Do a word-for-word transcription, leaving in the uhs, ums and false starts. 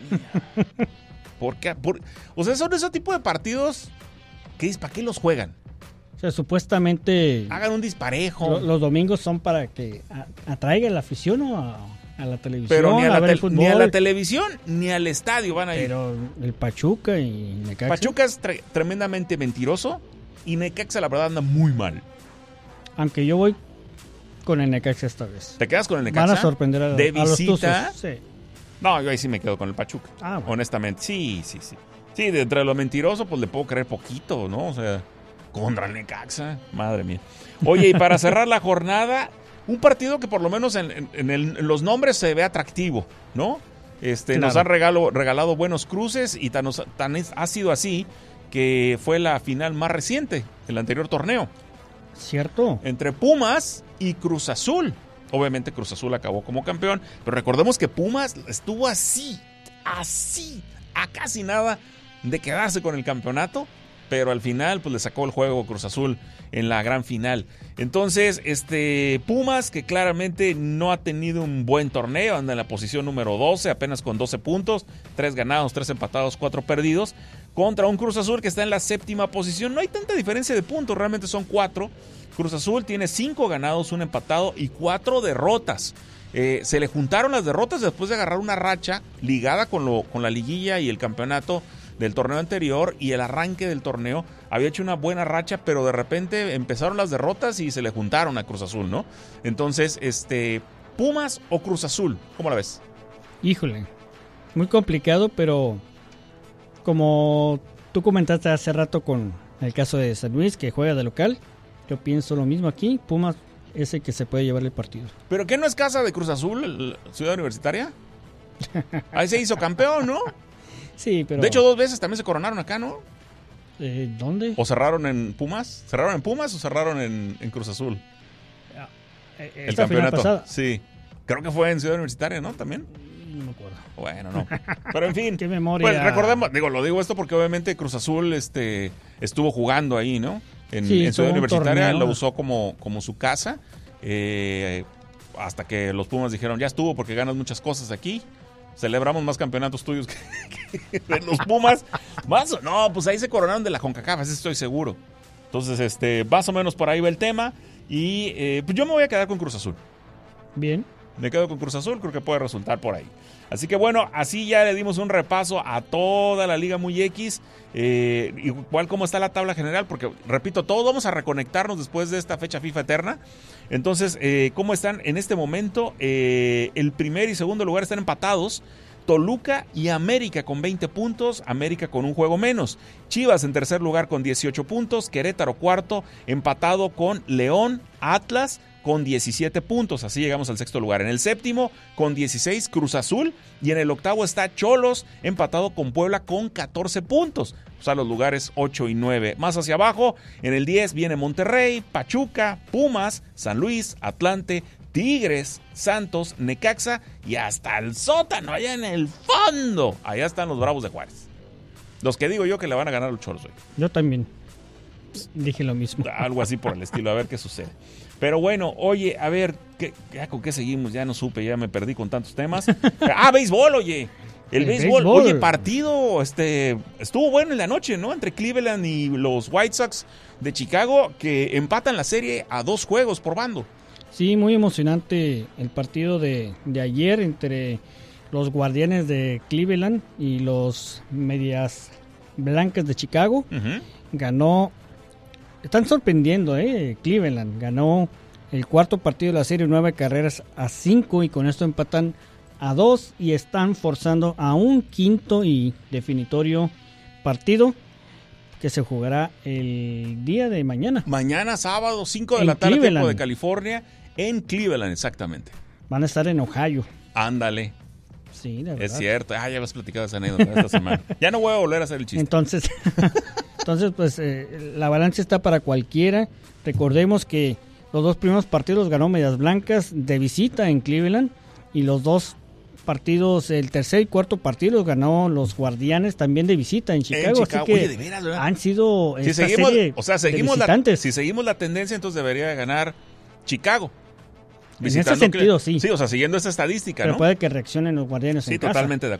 ¿Por qué? Por, o sea, son ese tipo de partidos que dices, ¿para qué los juegan? O sea, supuestamente... Hagan un disparejo. Lo, los domingos son para que a, atraiga la afición o a, a la televisión. Pero ni a, a la ver te, ni a la televisión ni al estadio van a ir. Pero el Pachuca y Necaxa. Pachuca es tre- tremendamente mentiroso y Necaxa la verdad anda muy mal. Aunque yo voy con el Necaxa esta vez. ¿Te quedas con el Necaxa? Van a sorprender a, ¿De a los visita? Tuzos. Sí. No, yo ahí sí me quedo con el Pachuca. Ah, bueno. Honestamente, sí, sí, sí. Sí, de entre lo mentiroso, pues le puedo creer poquito, ¿no? O sea, contra el Necaxa, madre mía. Oye, y para cerrar la jornada, un partido que por lo menos en, en, en, el, en los nombres se ve atractivo, ¿no? Este, claro. Nos han regalo, regalado buenos cruces y tan, tan es, ha sido así que fue la final más reciente, el anterior torneo. ¿Cierto? Entre Pumas y Cruz Azul. Obviamente Cruz Azul acabó como campeón, pero recordemos que Pumas estuvo así, así, a casi nada de quedarse con el campeonato, pero al final pues le sacó el juego Cruz Azul en la gran final. Entonces, este Pumas, que claramente no ha tenido un buen torneo, anda en la posición número doce, apenas con doce puntos, tres ganados, tres empatados, cuatro perdidos, contra un Cruz Azul que está en la séptima posición. No hay tanta diferencia de puntos, realmente son cuatro. Cruz Azul tiene cinco ganados, un empatado y cuatro derrotas. Eh, se le juntaron las derrotas después de agarrar una racha ligada con, lo, con la liguilla y el campeonato del torneo anterior, y el arranque del torneo había hecho una buena racha, pero de repente empezaron las derrotas y se le juntaron a Cruz Azul, ¿no? Entonces, este, ¿Pumas o Cruz Azul? ¿Cómo la ves? Híjole, muy complicado, pero como tú comentaste hace rato con el caso de San Luis, que juega de local, yo pienso lo mismo aquí. Pumas es el que se puede llevar el partido. ¿Pero qué no es casa de Cruz Azul, Ciudad Universitaria? Ahí se hizo campeón, ¿no? Sí, pero... De hecho, dos veces también se coronaron acá, ¿no? Eh, ¿Dónde? ¿O cerraron en Pumas? ¿Cerraron en Pumas o cerraron en, en Cruz Azul? Eh, el campeonato. Sí. Creo que fue en Ciudad Universitaria, ¿no? También. No me acuerdo. Bueno, no. Pero en fin. Qué memoria. Pues recordemos, digo, lo digo esto porque obviamente Cruz Azul este, estuvo jugando ahí, ¿no? En, sí, en Ciudad Universitaria, torneo. Lo usó como, como su casa. Eh, hasta que los Pumas dijeron, ya estuvo porque ganas muchas cosas aquí. Celebramos más campeonatos tuyos que, que de los Pumas. Más o no, pues ahí se coronaron de la CONCACAF, eso estoy seguro. Entonces, este, más o menos por ahí va el tema. Y eh, pues yo me voy a quedar con Cruz Azul. Bien. Me quedo con Cruz Azul, creo que puede resultar por ahí. Así que bueno, así ya le dimos un repaso a toda la Liga Muy X. Eh, igual como está la tabla general, porque repito, todos vamos a reconectarnos después de esta fecha FIFA eterna. Entonces, eh, ¿cómo están en este momento? Eh, el primer y segundo lugar están empatados. Toluca y América con veinte puntos, América con un juego menos. Chivas en tercer lugar con dieciocho puntos, Querétaro cuarto, empatado con León, Atlas con diecisiete puntos, así llegamos al sexto lugar. En el séptimo con dieciséis Cruz Azul, y en el octavo está Cholos, empatado con Puebla con catorce puntos. O sea, los lugares ocho y nueve. Más hacia abajo, en el diez viene Monterrey, Pachuca, Pumas, San Luis, Atlante, Tigres, Santos, Necaxa y hasta el sótano, allá en el fondo. Allá están los Bravos de Juárez. Los que digo yo que le van a ganar a los Cholos hoy. Yo también dije lo mismo. Algo así por el estilo, a ver qué sucede. Pero bueno, oye, a ver, ¿qué, ya ¿con qué seguimos? Ya no supe, ya me perdí con tantos temas. Ah, béisbol, oye. El, el béisbol, béisbol, oye, partido, este, estuvo bueno en la noche, ¿no? Entre Cleveland y los White Sox de Chicago, que empatan la serie a dos juegos por bando. Sí, muy emocionante el partido de, de ayer entre los Guardianes de Cleveland y los Medias Blancas de Chicago. Uh-huh. Ganó, están sorprendiendo, ¿eh? Cleveland ganó el cuarto partido de la serie, nueve carreras a cinco, y con esto empatan a dos y están forzando a un quinto y definitorio partido que se jugará el día de mañana. Mañana sábado, cinco de la tarde, Cleveland. Tiempo de California, en Cleveland, exactamente. Van a estar en Ohio. Ándale. Sí, de verdad. Es cierto. Ah, ya habías platicado esa anécdota esta semana. Ya no voy a volver a hacer el chiste. Entonces, entonces pues eh, la balanza está para cualquiera. Recordemos que los dos primeros partidos ganó Medias Blancas de visita en Cleveland, y los dos partidos, el tercer y cuarto partido los ganó los Guardianes también de visita en Chicago, en Chicago. Así que Oye, de veras, ¿verdad? han sido si esta seguimos, serie o sea, seguimos de la, si seguimos la tendencia, entonces debería de ganar Chicago. En ese sentido, sí. Sí, o sea, siguiendo esa estadística, Pero ¿no? puede que reaccionen los Guardianes sí, en casa. Sí, totalmente de